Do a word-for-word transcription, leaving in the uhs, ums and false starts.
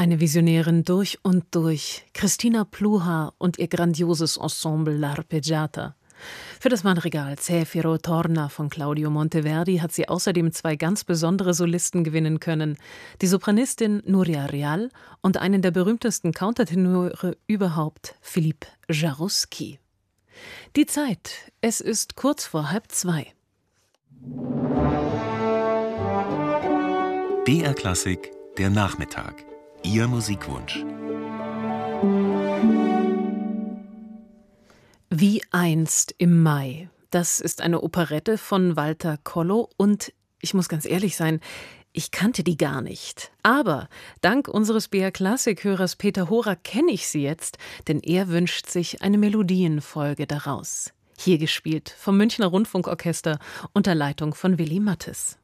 Eine Visionärin durch und durch, Christina Pluhar und ihr grandioses Ensemble L'Arpeggiata. Für das Madrigal Zefiro Torna von Claudio Monteverdi hat sie außerdem zwei ganz besondere Solisten gewinnen können, die Sopranistin Nuria Real und einen der berühmtesten Countertenore überhaupt, Philippe Jaroussky. Die Zeit, es ist kurz vor halb zwei. B R Klassik, der Nachmittag. Ihr Musikwunsch. Wie einst im Mai. Das ist eine Operette von Walter Kollo und ich muss ganz ehrlich sein, ich kannte die gar nicht. Aber dank unseres B R Klassik-Hörers Peter Horer kenne ich sie jetzt, denn er wünscht sich eine Melodienfolge daraus. Hier gespielt vom Münchner Rundfunkorchester unter Leitung von Willy Mattes.